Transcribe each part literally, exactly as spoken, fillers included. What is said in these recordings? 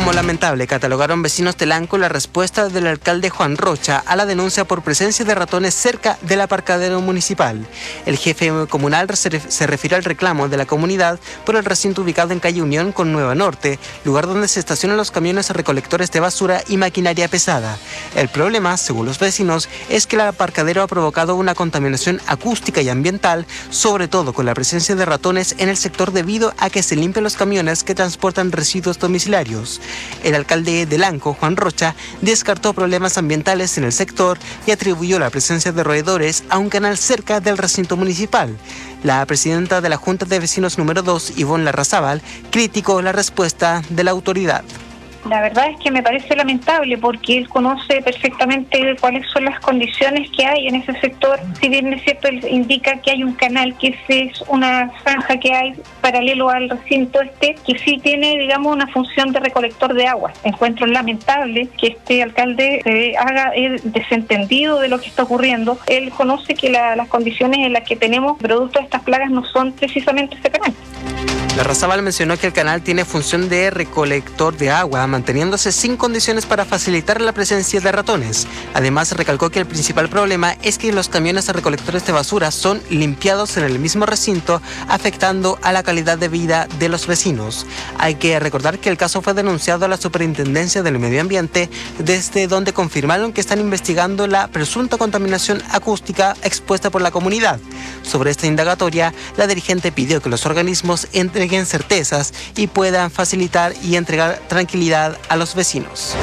Como lamentable, catalogaron vecinos de Lanco la respuesta del alcalde Juan Rocha a la denuncia por presencia de ratones cerca del aparcadero municipal. El jefe comunal se refirió al reclamo de la comunidad por el recinto ubicado en calle Unión con Nueva Norte, lugar donde se estacionan los camiones recolectores de basura y maquinaria pesada. El problema, según los vecinos, es que el aparcadero ha provocado una contaminación acústica y ambiental, sobre todo con la presencia de ratones en el sector debido a que se limpian los camiones que transportan residuos domiciliarios. El alcalde de Lanco, Juan Rocha, descartó problemas ambientales en el sector y atribuyó la presencia de roedores a un canal cerca del recinto municipal. La presidenta de la Junta de Vecinos número dos, Ivonne Larrazábal, criticó la respuesta de la autoridad. La verdad es que me parece lamentable porque él conoce perfectamente cuáles son las condiciones que hay en ese sector. Si bien es cierto, él indica que hay un canal, que es una zanja que hay paralelo al recinto este, que sí tiene, digamos, una función de recolector de agua. Encuentro lamentable que este alcalde se haga el desentendido de lo que está ocurriendo. Él conoce que la, las condiciones en las que tenemos producto de estas plagas no son precisamente ese canal. Larrazábal mencionó que el canal tiene función de recolector de agua, manteniéndose sin condiciones para facilitar la presencia de ratones. Además, recalcó que el principal problema es que los camiones recolectores de basura son limpiados en el mismo recinto, afectando a la calidad de vida de los vecinos. Hay que recordar que el caso fue denunciado a la Superintendencia del Medio Ambiente, desde donde confirmaron que están investigando la presunta contaminación acústica expuesta por la comunidad. Sobre esta indagatoria, la dirigente pidió que los organismos entreguen certezas y puedan facilitar y entregar tranquilidad a los vecinos.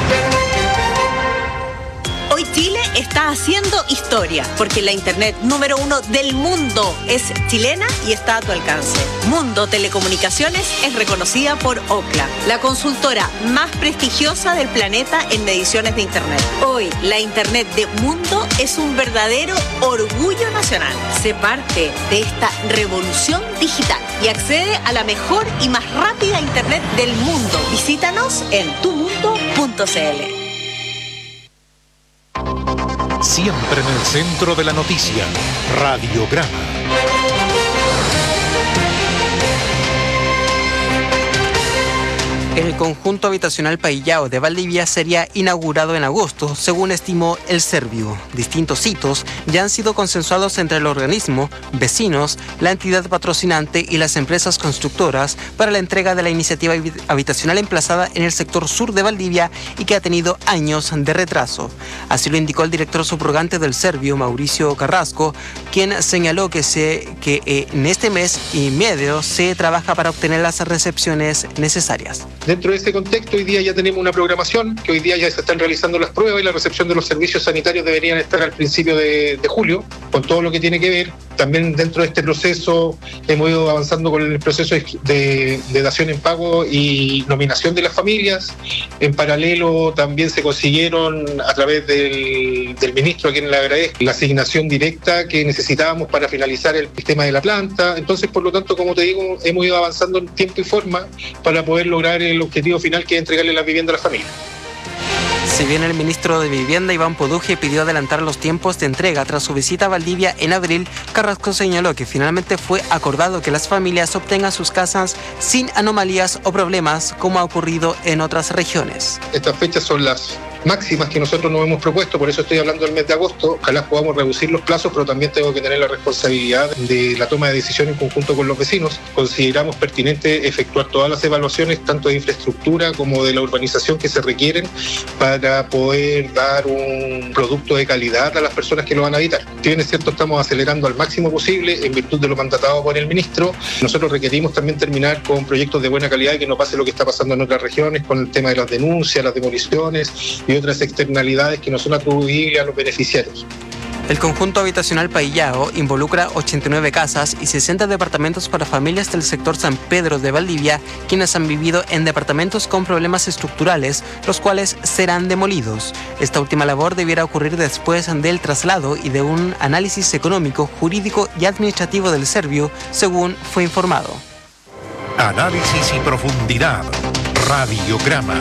Hoy Chile está haciendo historia porque la internet número uno del mundo es chilena y está a tu alcance. Mundo Telecomunicaciones es reconocida por Ookla, la consultora más prestigiosa del planeta en mediciones de internet. Hoy la internet de Mundo es un verdadero orgullo nacional. Sé parte de esta revolución digital y accede a la mejor y más rápida internet del mundo. Visítanos en tu mundo punto c l. Siempre en el centro de la noticia, Radiograma. El conjunto habitacional Paillao de Valdivia sería inaugurado en agosto, según estimó el Serviu. Distintos hitos ya han sido consensuados entre el organismo, vecinos, la entidad patrocinante y las empresas constructoras para la entrega de la iniciativa habitacional emplazada en el sector sur de Valdivia y que ha tenido años de retraso. Así lo indicó el director subrogante del Serviu, Mauricio Carrasco, quien señaló que, se, que eh, en este mes y medio se trabaja para obtener las recepciones necesarias. Dentro de ese contexto, hoy día ya tenemos una programación, que hoy día ya se están realizando las pruebas y la recepción de los servicios sanitarios deberían estar al principio de, de julio, con todo lo que tiene que ver. También dentro de este proceso hemos ido avanzando con el proceso de, de dación en pago y nominación de las familias. En paralelo también se consiguieron a través del, del ministro, a quien le agradezco, la asignación directa que necesitábamos para finalizar el sistema de la planta. Entonces, por lo tanto, como te digo, hemos ido avanzando en tiempo y forma para poder lograr el objetivo final, que es entregarle la vivienda a las familias. Si bien el ministro de Vivienda, Iván Poduje, pidió adelantar los tiempos de entrega tras su visita a Valdivia en abril, Carrasco señaló que finalmente fue acordado que las familias obtengan sus casas sin anomalías o problemas, como ha ocurrido en otras regiones. Estas fechas son las máximas que nosotros nos hemos propuesto, por eso estoy hablando del mes de agosto. Ojalá podamos reducir los plazos, pero también tengo que tener la responsabilidad de la toma de decisiones en conjunto con los vecinos. Consideramos pertinente efectuar todas las evaluaciones, tanto de infraestructura como de la urbanización, que se requieren para poder dar un producto de calidad a las personas que lo van a habitar. Si bien es cierto, estamos acelerando al máximo posible en virtud de lo mandatado por el ministro. Nosotros requerimos también terminar con proyectos de buena calidad y que no pase lo que está pasando en otras regiones con el tema de las denuncias, las demoliciones y otras externalidades que no son atribuibles a los beneficiarios. El conjunto habitacional Paillao involucra ochenta y nueve casas y sesenta departamentos para familias del sector San Pedro de Valdivia, quienes han vivido en departamentos con problemas estructurales, los cuales serán demolidos. Esta última labor debiera ocurrir después del traslado y de un análisis económico, jurídico y administrativo del Serviu, según fue informado. Análisis y profundidad. Radiograma.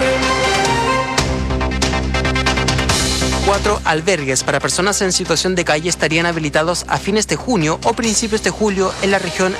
Cuatro albergues para personas en situación de calle estarían habilitados a fines de junio o principios de julio en la región